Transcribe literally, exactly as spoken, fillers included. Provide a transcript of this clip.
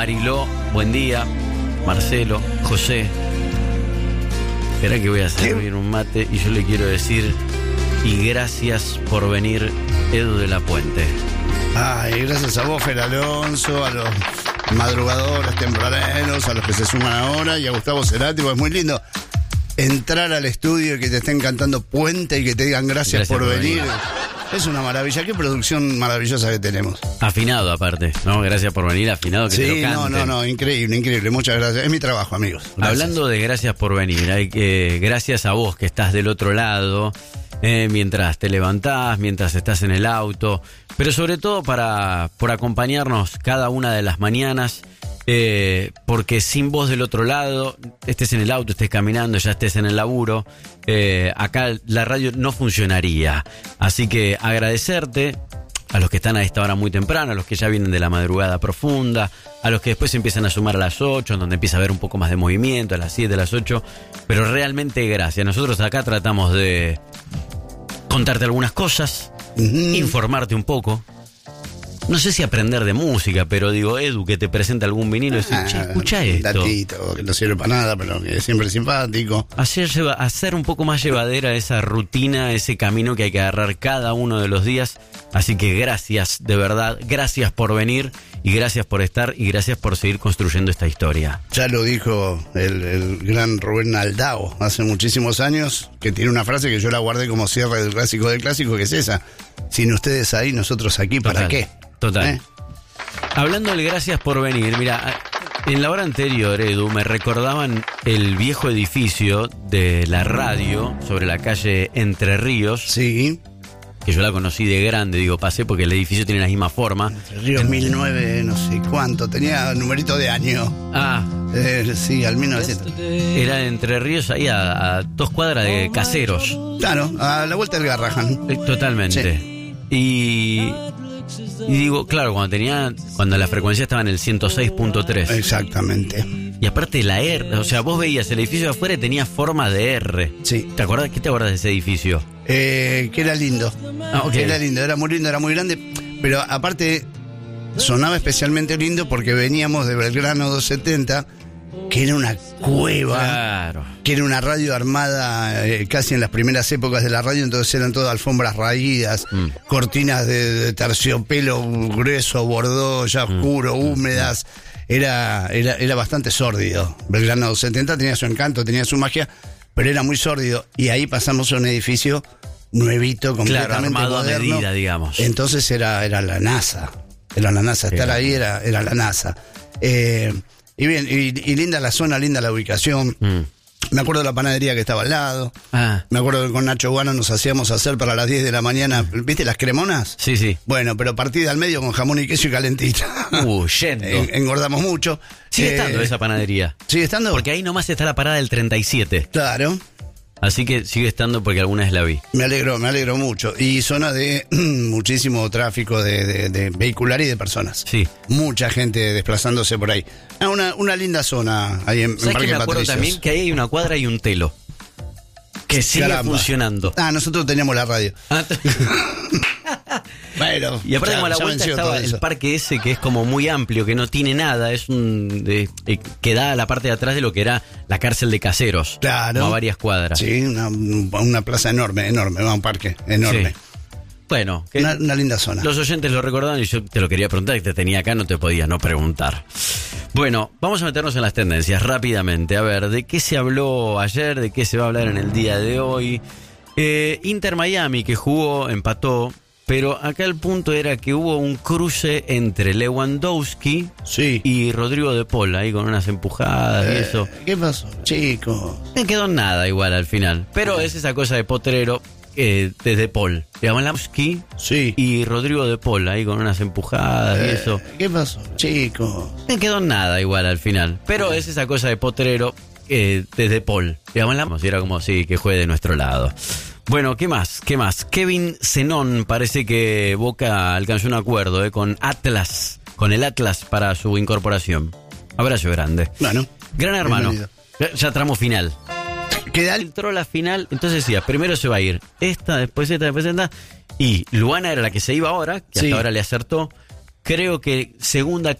Mariló, buen día. Marcelo, José. Espera que voy a servir un mate y yo le quiero decir y gracias por venir, Edu de la Puente. Ay, gracias a vos, Fer Alonso, a los madrugadores tempraneros, a los que se suman ahora y a Gustavo Cerati, porque es muy lindo entrar al estudio y que te estén cantando Puente y que te digan gracias, gracias por, por venir. venir. Es una maravilla, qué producción maravillosa que tenemos. Afinado aparte, ¿no? Gracias por venir, afinado que sí, te lo canten. no, no, no, increíble, increíble, muchas gracias. Es mi trabajo, amigos. Gracias. Hablando de gracias por venir, hay que, gracias a vos que estás del otro lado, eh, mientras te levantás, mientras estás en el auto, pero sobre todo para por acompañarnos cada una de las mañanas. Eh, porque sin vos del otro lado, estés en el auto, estés caminando, ya estés en el laburo, eh, acá la radio no funcionaría. Así que agradecerte a los que están a esta hora muy temprano, a los que ya vienen de la madrugada profunda, a los que después empiezan a sumar a las ocho, donde empieza a haber un poco más de movimiento, a las siete, a las ocho, pero realmente gracias. Nosotros acá tratamos de contarte algunas cosas, uh-huh. informarte un poco. No sé si aprender de música, pero digo, Edu, que te presenta algún vinilo y dice, che, escucha esto. Datito, que no sirve para nada, pero que siempre es simpático. Hacer, hacer un poco más llevadera esa rutina, ese camino que hay que agarrar cada uno de los días. Así que gracias, de verdad, gracias por venir y gracias por estar y gracias por seguir construyendo esta historia. Ya lo dijo el, el gran Rubén Aldao hace muchísimos años, que tiene una frase que yo la guardé como cierre del clásico del clásico, que es esa: sin ustedes ahí, nosotros aquí, ¿para Total. qué? Total. ¿Eh? Hablando del gracias por venir, mira, en la hora anterior, Edu, me recordaban el viejo edificio de la radio sobre la calle Entre Ríos. Sí. Que yo la conocí de grande, digo, pasé porque el edificio tiene la misma forma. Entre Ríos, mil nueve, no sé cuánto, tenía numerito de año. Ah. Eh, sí, al mil novecientos. Era Entre Ríos, ahí a, a dos cuadras de Caseros. Claro, a la vuelta del Garrahan. Eh, totalmente. Sí. Y... Y digo, claro, cuando tenía cuando la frecuencia estaba en el ciento seis punto tres. Exactamente. Y aparte la R, o sea, vos veías el edificio de afuera y tenía forma de R. Sí. ¿Te acuerdas? ¿Qué te acuerdas de ese edificio? Eh, que era lindo. Ah, okay. Era lindo, era muy lindo, era muy grande. Pero aparte, sonaba especialmente lindo porque veníamos de Belgrano doscientos setenta, que era una cueva, claro. que era una radio armada eh, casi en las primeras épocas de la radio, entonces eran todas alfombras raídas, mm. cortinas de, de terciopelo grueso, bordó, ya oscuro, mm. húmedas. Era, era, era bastante sórdido. Belgrano doscientos setenta tenía su encanto, tenía su magia, pero era muy sórdido. Y ahí pasamos a un edificio nuevito, completamente claro, armado moderno. A medida, digamos. Entonces era, era la NASA. Era la NASA. Estar claro. ahí era, era la NASA. Eh... Y bien, y, y linda la zona, linda la ubicación. Mm. Me acuerdo de la panadería que estaba al lado. Ah. Me acuerdo que con Nacho Guano nos hacíamos hacer para las diez de la mañana, ¿viste las cremonas? Sí, sí. Bueno, pero partida al medio con jamón y queso y calentita. Uh, yendo. Engordamos mucho. Sigue eh, estando esa panadería. ¿Sigue estando? Porque ahí nomás está la parada del treinta y siete. Claro. Así que sigue estando porque alguna vez la vi. Me alegro, me alegro mucho. Y zona de muchísimo tráfico de, de, de vehicular y de personas. Sí. Mucha gente desplazándose por ahí. Ah, una, una linda zona ahí en, en Parque Patricios. Me acuerdo también que ahí hay una cuadra y un telo. Que sigue Caramba. funcionando. Ah, nosotros teníamos la radio. Ah, bueno, y aparte, ya, como a la vuelta estaba el parque ese que es como muy amplio, que no tiene nada, es un de, de, que da a la parte de atrás de lo que era la cárcel de Caseros. Claro. Como a varias cuadras. Sí, una, una plaza enorme, enorme, un parque enorme. Sí. Bueno, que una, una linda zona. Los oyentes lo recordaban y yo te lo quería preguntar, que te tenía acá, no te podía no preguntar. Bueno, vamos a meternos en las tendencias rápidamente. A ver, ¿de qué se habló ayer? ¿De qué se va a hablar en el día de hoy? Eh, Inter Miami, que jugó, empató, pero acá el punto era que hubo un cruce entre Lewandowski sí. y Rodrigo de Paul, ahí con unas empujadas eh, y eso. ¿Qué pasó, chicos? Me quedó nada igual al final, pero es esa cosa de potrero. Eh, desde Paul, Lewandowski sí. y Rodrigo de Paul, ahí con unas empujadas eh, y eso. ¿Qué pasó, chicos? Me quedó nada igual al final, pero es esa cosa de potrero eh, desde Paul, digamos, y era como sí, que juegue de nuestro lado. Bueno, ¿qué más? ¿Qué más? Kevin Zenón parece que Boca alcanzó un acuerdo eh, con Atlas, con el Atlas para su incorporación. Abrazo grande. Bueno, Gran Hermano. Ya, ya tramo final. Queda entró la final, entonces decía, primero se va a ir esta, después esta, después esta, y Luana era la que se iba ahora, que sí. hasta ahora le acertó. Creo que segunda